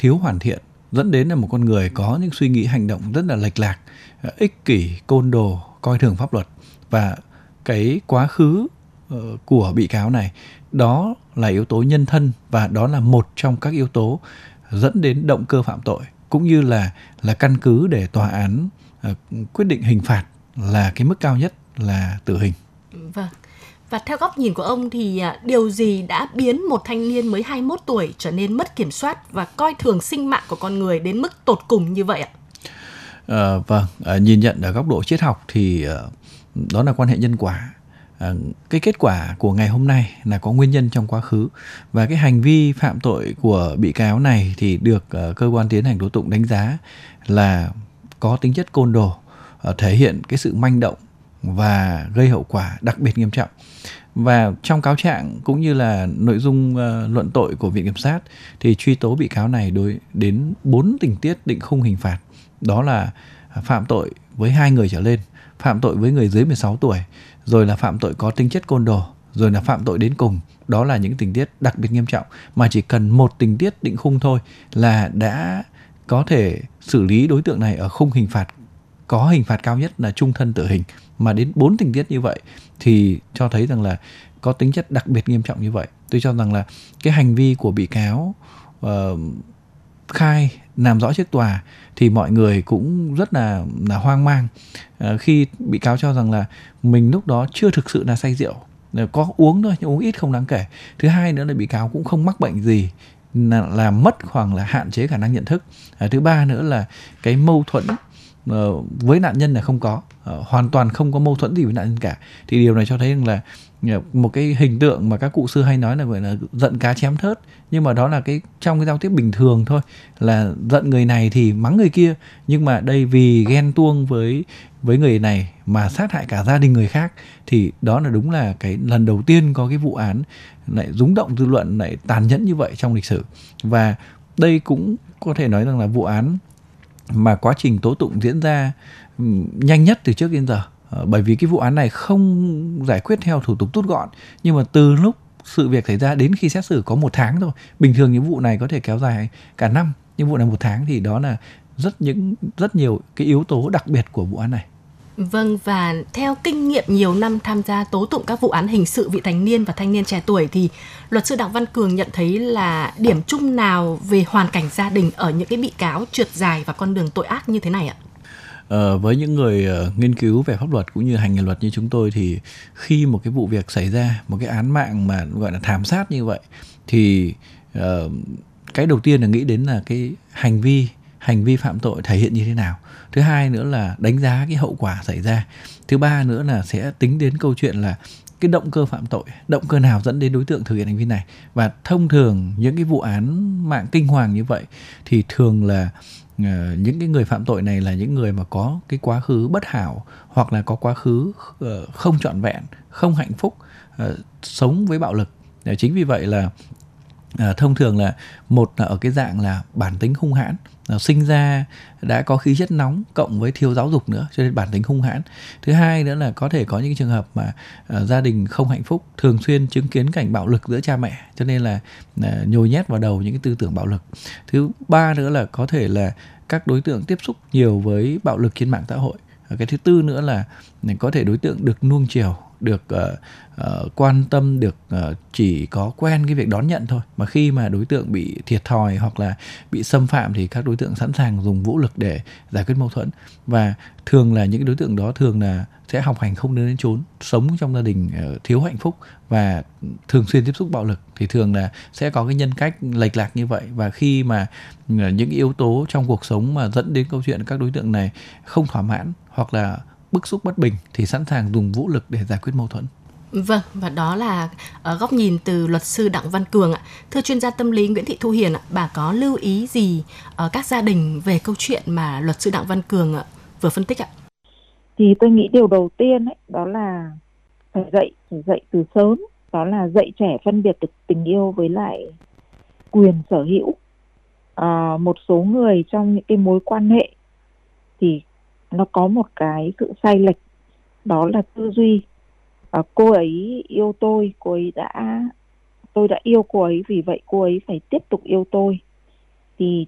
thiếu hoàn thiện, dẫn đến là một con người có những suy nghĩ hành động rất là lệch lạc, ích kỷ, côn đồ, coi thường pháp luật. Và cái quá khứ của bị cáo này, đó là yếu tố nhân thân, và đó là một trong các yếu tố dẫn đến động cơ phạm tội, cũng như là căn cứ để tòa án quyết định hình phạt là cái mức cao nhất là tử hình. Vâng. Và theo góc nhìn của ông thì điều gì đã biến một thanh niên mới 21 tuổi trở nên mất kiểm soát và coi thường sinh mạng của con người đến mức tột cùng như vậy ạ? Nhìn nhận ở góc độ triết học thì đó là quan hệ nhân quả. Cái kết quả của ngày hôm nay là có nguyên nhân trong quá khứ, và cái hành vi phạm tội của bị cáo này thì được cơ quan tiến hành tố tụng đánh giá là có tính chất côn đồ, thể hiện cái sự manh động và gây hậu quả đặc biệt nghiêm trọng. Và trong cáo trạng cũng như là nội dung luận tội của Viện Kiểm sát thì truy tố bị cáo này đến 4 tình tiết định khung hình phạt. Đó là phạm tội với 2 người trở lên, phạm tội với người dưới 16 tuổi, rồi là phạm tội có tính chất côn đồ, rồi là phạm tội đến cùng. Đó là những tình tiết đặc biệt nghiêm trọng mà chỉ cần một tình tiết định khung thôi là đã có thể xử lý đối tượng này ở khung hình phạt, có hình phạt cao nhất là chung thân tử hình. Mà đến 4 tình tiết như vậy thì cho thấy rằng là có tính chất đặc biệt nghiêm trọng như vậy. Tôi cho rằng là cái hành vi của bị cáo khai làm rõ trước tòa thì mọi người cũng rất là hoang mang khi bị cáo cho rằng là mình lúc đó chưa thực sự là say rượu, có uống thôi nhưng uống ít không đáng kể. Thứ hai nữa là bị cáo cũng không mắc bệnh gì là mất hoặc là hạn chế khả năng nhận thức. Thứ ba nữa là cái mâu thuẫn với nạn nhân là không có, hoàn toàn không có mâu thuẫn gì với nạn nhân cả. Thì điều này cho thấy rằng là một cái hình tượng mà các cụ xưa hay nói là gọi là giận cá chém thớt, nhưng mà đó là trong cái giao tiếp bình thường thôi, là giận người này thì mắng người kia, nhưng mà đây vì ghen tuông với người này mà sát hại cả gia đình người khác, thì đó là đúng là cái lần đầu tiên có cái vụ án lại rúng động dư luận, lại tàn nhẫn như vậy trong lịch sử. Và đây cũng có thể nói rằng là vụ án mà quá trình tố tụng diễn ra nhanh nhất từ trước đến giờ, bởi vì cái vụ án này không giải quyết theo thủ tục rút gọn, nhưng mà từ lúc sự việc xảy ra đến khi xét xử có 1 tháng thôi. Bình thường những vụ này có thể kéo dài cả năm, nhưng vụ này 1 tháng thì đó là rất nhiều cái yếu tố đặc biệt của vụ án này. Vâng, và theo kinh nghiệm nhiều năm tham gia tố tụng các vụ án hình sự vị thành niên và thanh niên trẻ tuổi thì luật sư Đặng Văn Cường nhận thấy là điểm chung nào về hoàn cảnh gia đình ở những cái bị cáo trượt dài và con đường tội ác như thế này ạ? Với những người nghiên cứu về pháp luật cũng như hành nghề luật như chúng tôi thì khi một cái vụ việc xảy ra, một cái án mạng mà gọi là thảm sát như vậy, thì cái đầu tiên là nghĩ đến là cái hành vi phạm tội thể hiện như thế nào. Thứ hai nữa là đánh giá cái hậu quả xảy ra. Thứ ba nữa là sẽ tính đến câu chuyện là cái động cơ phạm tội, động cơ nào dẫn đến đối tượng thực hiện hành vi này. Và thông thường những cái vụ án mạng kinh hoàng như vậy thì thường là những cái người phạm tội này là những người mà có cái quá khứ bất hảo, hoặc là có quá khứ không trọn vẹn, không hạnh phúc, sống với bạo lực. Chính vì vậy là thông thường là một là ở cái dạng là bản tính hung hãn, sinh ra đã có khí chất nóng cộng với thiếu giáo dục nữa cho nên bản tính hung hãn. Thứ hai nữa là có thể có những trường hợp mà gia đình không hạnh phúc, thường xuyên chứng kiến cảnh bạo lực giữa cha mẹ cho nên là nhồi nhét vào đầu những cái tư tưởng bạo lực. Thứ ba nữa là có thể là các đối tượng tiếp xúc nhiều với bạo lực trên mạng xã hội. Cái thứ tư nữa là có thể đối tượng được nuông chiều, được quan tâm, được chỉ có quen cái việc đón nhận thôi, mà khi mà đối tượng bị thiệt thòi hoặc là bị xâm phạm thì các đối tượng sẵn sàng dùng vũ lực để giải quyết mâu thuẫn. Và thường là những đối tượng đó thường là sẽ học hành không nơi đến chốn, sống trong gia đình thiếu hạnh phúc và thường xuyên tiếp xúc bạo lực, thì thường là sẽ có cái nhân cách lệch lạc như vậy. Và khi mà những yếu tố trong cuộc sống mà dẫn đến câu chuyện các đối tượng này không thỏa mãn hoặc là bức xúc bất bình thì sẵn sàng dùng vũ lực để giải quyết mâu thuẫn. Vâng, và đó là góc nhìn từ luật sư Đặng Văn Cường ạ. Thưa chuyên gia tâm lý Nguyễn Thị Thu Hiền ạ, bà có lưu ý gì ở các gia đình về câu chuyện mà luật sư Đặng Văn Cường vừa phân tích ạ? Thì tôi nghĩ điều đầu tiên ấy, đó là phải dạy từ sớm, đó là dạy trẻ phân biệt được tình yêu với lại quyền sở hữu. Một số người trong những cái mối quan hệ thì nó có một cái sự sai lệch, đó là tư duy. Cô ấy yêu tôi đã yêu cô ấy, vì vậy cô ấy phải tiếp tục yêu tôi. Thì